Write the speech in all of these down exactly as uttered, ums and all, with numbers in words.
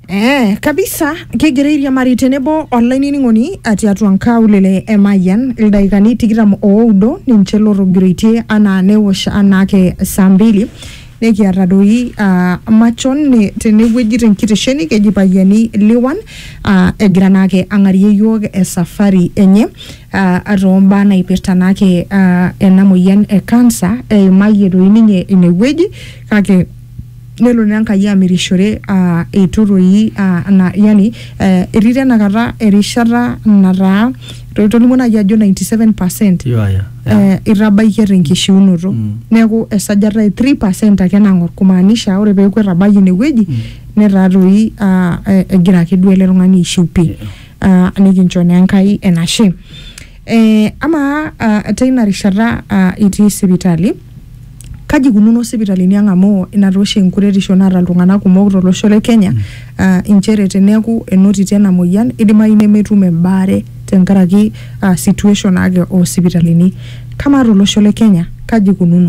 Eh, kabisa kegereiria mari tenebo online ningoni ati atuanka ulele emayan ildaikani tigiram oudo ninche lorogirite ana newosh anake sambili nekiata doi uh, machon ne tenewueji tenkitesheni keji Payiani Liwan uh, egira nake angarie yiok esafari enye uh, atomba naipirta nake uh, ena moyian e cancer eimayie doi ninye inewueji kake nelo nankai amirishore uh, eituroi uh, na yani uh, erire nakata erishata nataa tolimu naji ajo ninety-seven percent yeah, yeah, yeah. uh, irabaikia tenkishiunoto mm. neeku esajata e three percent ake nang'or kumaanisha ore peeku etabayie inewueji mm. netaa toi uh, egira ake duo ele tung'ani aishiu pii yeah. uh, nikincho naa Enkai enashe eh, ama uh, teina rishata uh, itii sipitali kaji kununo sipitalini ang amu inatoshi enkuretisho naata iltung'anak kumok tolosho le Kenya mm. uh, inchere teneeku enotito ena moyian idimayu nemetum embaare tenkaraki uh, situation ake o sipitalini kama tolosho le Kenya kaji kununo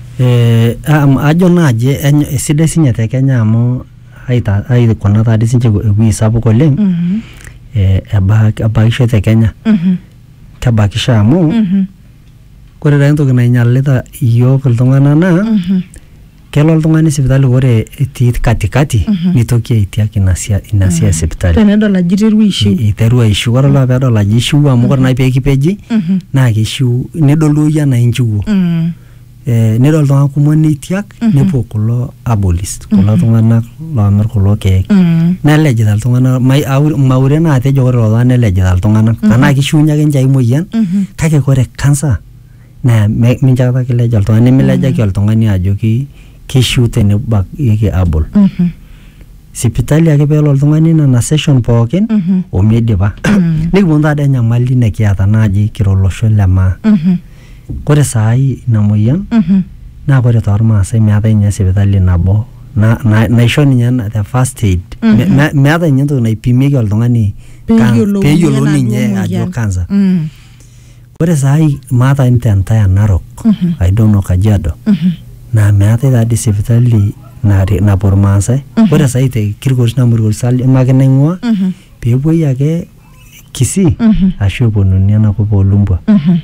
eh um, ajo naaje esidai sinye te Kenya amu aita aikuna taadi sinche ewueji sapuk oleng mm -hmm. eh abak abakisho te Kenya mm -hmm. kabakisha amu mm -hmm. kore taa entoki nainyalita iyiok iltung'anak naa mm -hmm. kelo oltung'ani sipitali ore etii katikati mm -hmm. nitoki aitiak ina sia ina sia mm -hmm. sipitali tenedol ajo iterua aishiu iterua aishiu ore mm -hmm. peedol ajo aishiu amu ore naa peekipeji mm -hmm. naa keishiu nedol duo iyie enaa inchiuo mm -hmm. eh nedol iltung'anak kumok neitiak mm -hmm. nepuo kulo abolis kulo mm -hmm. tung'anak loomir kulo keek mm -hmm. nelejita iltung'anak maure naa tejo ore lelo nelejita iltung'anak mm -hmm. tenaa kishiunye ake ninche ai moyian mm -hmm. kake ore cancer na minchakata kileja oltung'ani milejaki oltung'ani ajoki kishiu tenebak yake abol mm -hmm. sipitali ake peelo oltung'ani nana session pookin mm -hmm. omidipa mm -hmm. nikiponu taade enyamali nekiata naaji kira olosho lemaa mm -hmm. kore saai ina moyian mm -hmm. naa kore toormaasai meetai ninye sipitali nabo na, na, naisho ninye the first aid mm -hmm. me, me, meetai ninye entoki naipimieki oltung'ani peeyiolou ninye ajo cancer mm -hmm. ore saai maata intentaya Narok mm -hmm. I don't know Kajiado mm -hmm. na meetai taadi sipitali nari napor maasai mm -hmm. ore saai te kirikoti namurikoti sali make naing'ua mm -hmm. peepuoi ake Kisii mm -hmm. ashu eponunui enakop oolumbwa mm -hmm.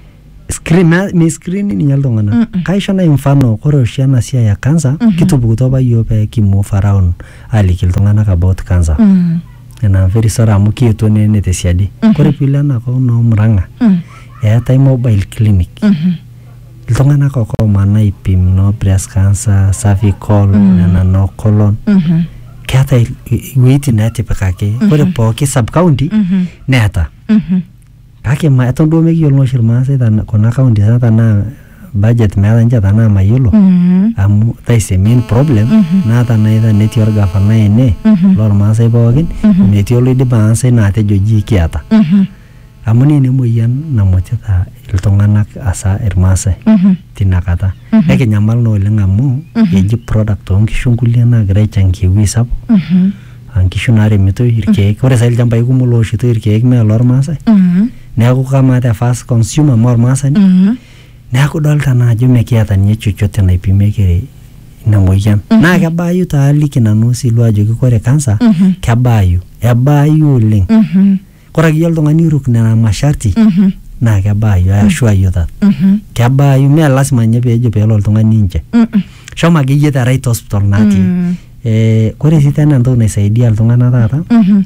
screen me screen ninye iltung'anak mm -hmm. kaisho nai mfano kore oshi ena siai ya cancer mm -hmm. kitupukuto apa yiok pee kimove around aliki iltung'anak about cancer mm -hmm. ena very sorry amu kietuo nene tesiadi mm -hmm. kore piilo enakop noo Murang'a mm -hmm. eetai mobile clinic mm -hmm. iltung'anak okomana aipim no breast cancer, cervical, mm -hmm. nena no colon mm -hmm. keeta iweitin naatipikaki mm -hmm. ore pooki sub county mm -hmm. neeta mm -hmm. kake eton duo mekiyiolo oshi irmaasai kuna county tanaa budget meeta ninche tanaa mayiolo mm -hmm. amu that is the main problem mm -hmm. naata naita netii orgavanai ene mm -hmm. lormaasai pookin mm -hmm. metii oloidipa aansai naa tejo jii kiata mm -hmm. amu nene moyian namutita iltung'anak asa irmaasai mm -hmm. tinakata mm -hmm. nekinyamal naa oleng amu mm -hmm. eji product oonkishu nkulie naagira aichangia ewueji sapuk mm -hmm. ankishu naaremitoi irkeek ore sai ilchambai kumok looshitoi irkeek mee lormaasai mm -hmm. neeku kama the first consumer more maasani mm -hmm. neeku dolta naa ajo mekiata ninye chochote naipimieki ina moyian mm -hmm. naa kebaayu taaliki nanu silu ajoki kore cancer mm -hmm. kebaayu ebaayu oleng mm -hmm. kore akeyie oltung'ani iruk nena masharti mm -hmm. naa kebaayu I assure you that mm -hmm. kebaayu mee lasima ninye peejo peelo oltung'ani nje mm -hmm. shomo akeyie the right hospital natii mm -hmm. eh, kore sii tena entoki naisaidia iltung'anak taata mm -hmm.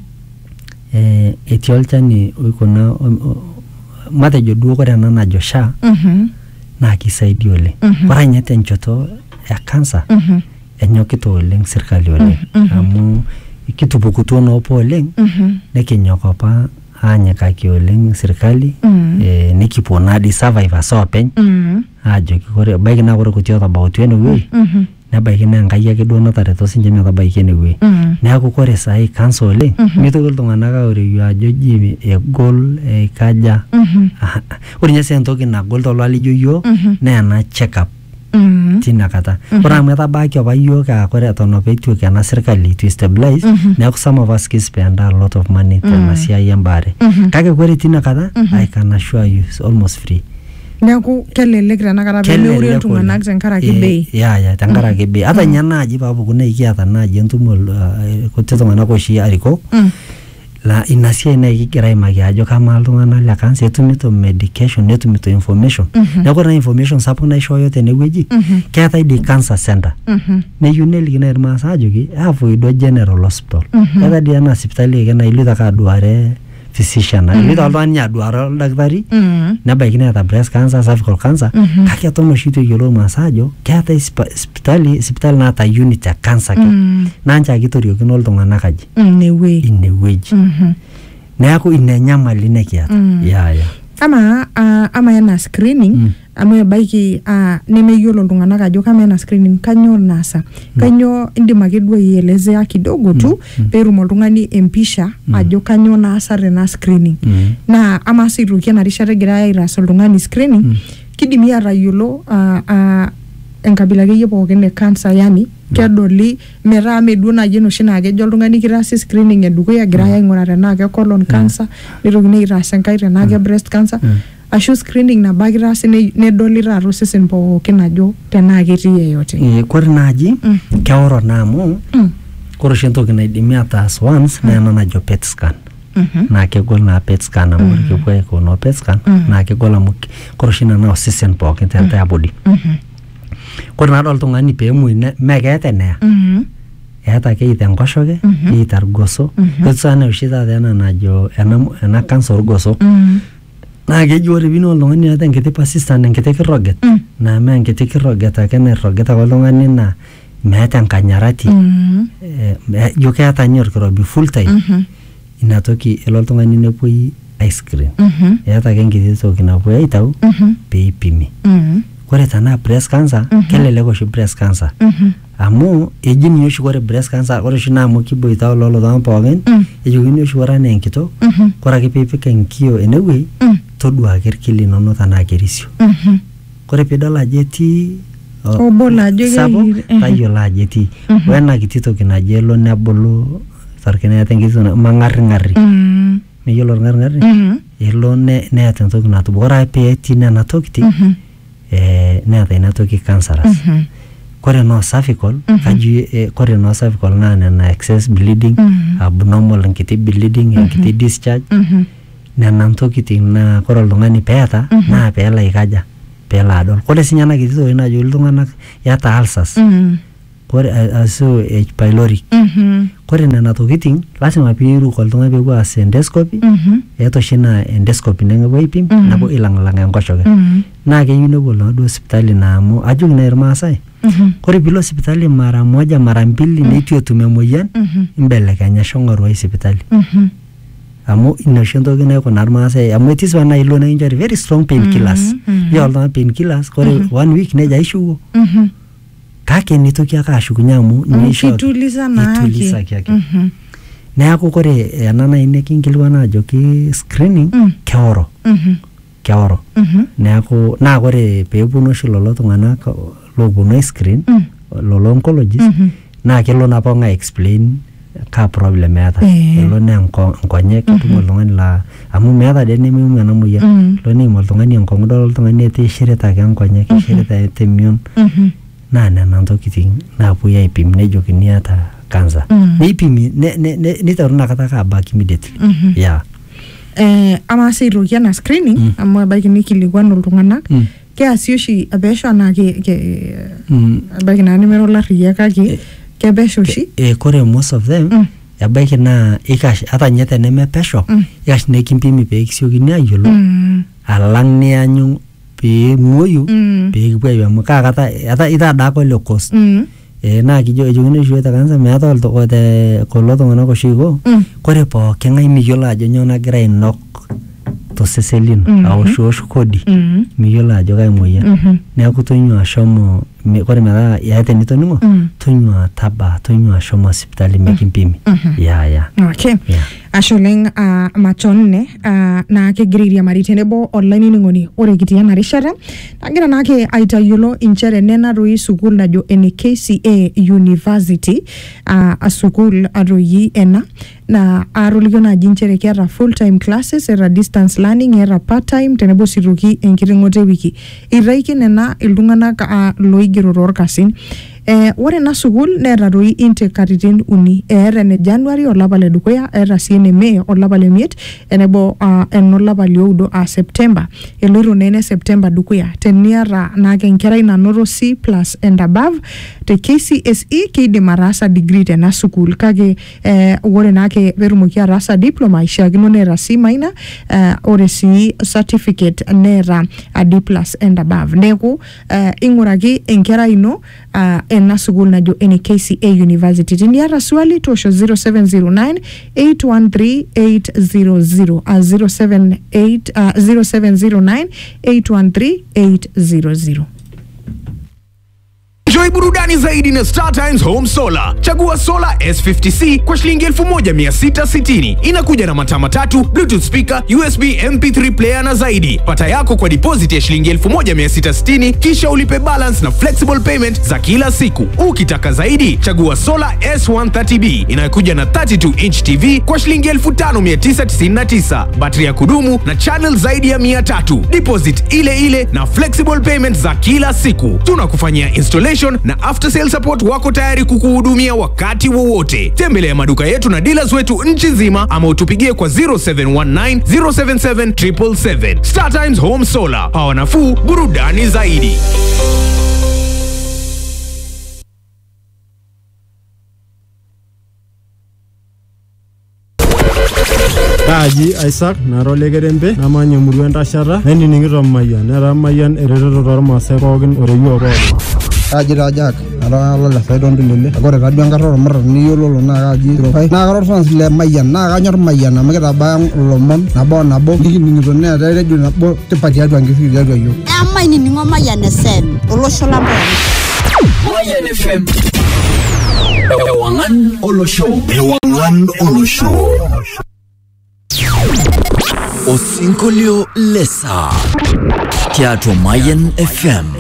eh, etii olchani oikuna matejo duo kore ena najo SHA mm -hmm. naa kisaidia oleng mm -hmm. kore nye tenchoto ya cancer mm -hmm. enyokita oleng sirkali oleng mm -hmm. amu kitupukutuo noopo oleng mm -hmm. nekinyok apa aanyikaki oleng sirkali mm -hmm. eh, nikipuo naadi survivors oopeny mm -hmm. ajoki kore ebaiki naa kore kuti otabautua enewueji mm -hmm. nebaiki naa Enkai ake duo natareto sinche metabaiki enewueji mm -hmm. neeku kore saai cancer oleng mm -hmm. mitoki iltung'anak aureu ajo ji egol eikaja mm -hmm. ore nye sii entoki nagol tolwali lijo yiok mm -hmm. naa ena check up mm -hmm. tinakata mm -hmm. ore amu etabaaki apa yiok aa kore eton apa etu ena sirkali to stabilize mm -hmm. neeku some of us kispend a lot of money mm -hmm. tena siai embaare mm -hmm. kake kore tinakata mm -hmm. I can assure you it's almost free neeku kelelek tenakata pemeure iltung'anak tenkaraki bei. Ya ya tenkaraki bei. Ata nye naaji paapuku naa ikiata naaji entumo kuti tung'anak oshi arikok la ina siai naa kigira aimaki ajo kamaa iltung'anak le cancer etumito medication netumito information. Neeku ore information sapuk naishooyo tenewueji keetai dii cancer center. Neyieu neliki nai irmaasai ajoki avoid general hospital. Keetai dii ena sipitali ake naa iloito ake aduare physician. Iloito oltung'ani aduare oldakitari nebaiki neeta breast cancer, cervical cancer. Kake eton oshi itu eyiolou irmaasai ajo keetai sipitali sipitali naata unit ya cancer ake. Naa nche ake itoriokino iltung'anak aji. Inewueji. Inewueji. Neeku ina enyamali nekiata. Ya ya. Ama uh, ama ena screening mm. amu ebaiki uh, nemeyiolo iltung'anak ajo kama ena screening kanyo nasa mm. kanyo indim ake duo ielezea kidogo tu mm. peetum oltung'ani empisha mm. ajo kanyo nasa tena screening mm. na ama sirukia na rishata egirai aitaas oltung'ani screening mm. kidimi atayiolo uh, uh, enkabila akeyie pookin e cancer yani kedoli metaa meduo naaji enoshi naa kejo oltung'ani kitaasi screening edukuya egirai aing'uraa tenaa ke colon cancer nitokini aitaas enkae tenaa ke breast cancer ashu screening nabo ake itaasi nedoli taata osesen pookin ajo tenaa ketii yeyote. Kore naaji keoro naa amu kore oshi entoki naidimi ataas once naa ena najo P E T scan. Naa kegol naa P E T scan amu kipuo aiko no P E T scan naa kegol amu kore oshi nena osesen pookin te entire body. Kore naa oltung'ani peemui mee keeta enea. Eeta ake eita enkoshoke, eita irgoso. Ketiu enaa oshi taata ena najo ena cancer orgoso. Naa keji ore piino oltung'ani eeta enkiti persistent enkiti kirroget. Naa mee enkiti kirroget ake nairrogita ake oltung'ani naa meeta enkanyarati. Jo keeta ninye orkirobi full time. Ina toki elo oltung'ani nepuoi aiscreen. Eeta ake enkiti toki napuoi aitau peipimi. Kore tenaa breast cancer, kelelek oshi breast cancer. Amu eji ninye oshi kore breast cancer, kore oshi naa amu kiboita lelo tung'anak pookin, ejokini oshi ore enaa enkitok, kore ake piipik enkio enewuei, todua ake irkili inonok tenaa kerisio. Kore piidol ajo etii sapuk, tayiolo ajo etii. Wena kiti toki naji elo nebulu torkineeta enkiti toki mang'arring'arri. Meyiolo orng'arring'arri? Elo neeta entoki natupuku. Kore ake peetii nena tokiting, eh neeta ina toki cancerous. Kore no cervical, kaji kore no cervical naa nena excess bleeding, abnormal enkiti bleeding, enkiti discharge. Nena ntokiting naa kore oltung'ani peeta naa peelo aikaja, peelo adol. Kore sinye ena kiti toki najo iltung'anak eeta ulcers. Kore asu H pylori. Kore nena tokiting lazima piiruk oltung'ani peepuo aas endoscopy. Eeta oshi naa endoscopy nepuoi aipim nabo ilang'lang enkoshoke. Naa keyieu nepuo iltung'anak sipitali naa amu ajoki naa irmaasai. Kore piilo sipitali mara moja mara mbili neitu etum emoyian imbelekenya shong'oru ai sipitali. Amu ina oshi entoki naikuna irmaasai amu etii sipa naa ilo nikinchori very strong pain killers. Iyolo oltung'ani pain killers kore one week neja aishuwo. Kake nitoki ake ashukunye amu kituliza naake. Neeku kore ena nai nikinkilikuana ajoki screening keoro. Keoro. Neeku naa kore peeponu oshi lelo tung'anak looponu aiscreen lelo oncologist naa kelo naa pong'ae explain kaa problem eeta. Elo naa nkonyek etum oltung'ani laa amu meeta dii nemeimu ena moyian. Elo neim oltung'ani enkong'u idol oltung'ani etaa ishirita ake nkonyek, ishirita eeta emion. Naa nena ntokiting naapuoi aipim nejokini eeta cancer. Neipimi niteru inakata ake abak immediately. Yeah. Eh, ama sii aitoki ena screening amu ebaiki nikilikuanu iltung'anak keasi oshi pesho anaa ebaiki naa nemera olarriyiak kake kepesho oshi. Kore most of them ebaiki naa ikash ata nye teneme pesho ikash nekimpimi peekisiokini ayiolou alang nianyu peemuoyu peekipuo ayiu amu kaakata itaa daake ole cost. Naa kijo ejokini oshi eeta cancer meeta kulo tung'anak oshi iko kore pooking'ae miyiolo ajo nyoo nagira ainok tosesen lino awoshwosh kodi miyiolo ajo kai moyian. Neeku tonyua shomo kore metaa iyata enitoning'o tonyua taba tonyua shomo sipitali mekimpimi. Ya ya. Okay. Asholeng uh, machonne uh, na kegiriria maritenebo online ningoni ore kitia na rishara nagira nake aitayolo inchere nena roi sukul najo N K C A University uh, a sukul aroyi ena na aroligyo na jinchere kiara full time classes era distance learning era part time tenebo siruki enkiringote wiki iraiki nena iltunganak uh, loigero orkasin. Eh, ore na sukul neeta roi intake katitin uni eeta ene January olapa le dukuya eeta sii ene May olapa le miet enebo uh, enolapa lioudo a September eloito nene September dukuya teniata naake enkerai nanoto C plus and above te K C S E kidim ataasa degree tena sukul kake eh, ore naake petumoki ataasa diploma ishiakino neeta C minor uh, ore sii certificate neeta a D plus and above neeku uh, inguraki enkerai ino uh, ena sukul najo N K C A University. Tiniara swali tosho zero seven zero nine eight one three eight zero zero uh, zero seven eight uh, zero seven zero nine eight one three eight zero zero. Enjoy burudani zaidi na Star Times Home Solar. Chagua Solar S fifty C kwa shilingi elfu moja mia sita sitini. Inakuja na mataa matatu, Bluetooth speaker, U S B M P three player na zaidi. Pata yako kwa deposit ya shilingi elfu moja mia sita sitini kisha ulipe balance na flexible payment za kila siku. Ukitaka zaidi, chagua Solar S one thirty B inayokuja na thirty-two inch T V kwa shilingi elfu tano mia tisa tisini na tisa. Battery ya kudumu na channel zaidi ya mia tatu. Deposit ile ile na flexible payment za kila siku. Tunakufanyia installation na after sale support wako tayari kukuhudumia wakati wowote. Tembelea maduka yetu na dealers wetu nchi nzima ama utupigie kwa zero seven one nine zero seven seven seven seven seven. Star Times Home Solar. Hawa nafuu, burudani zaidi. Kaji Isaac narole gerembe namanya muruenda shara neni ningiro mayan nera mayan erero dorma sekogen oreyo ko Kaji Rajak ara la saidon dilele agora radio ngarro mar niyolo na kaji rokai na garo fans le mayan na kanyor mayan na meketa bang lomon nabo nabo ningiro ne radio nabo tepati adu angisi radio yo ama ini ningo mayan sen olosho la mo Mayan F M Ewangan Olosho Ewangan Olosho Osinkolio Lesa Teatro Mayan F M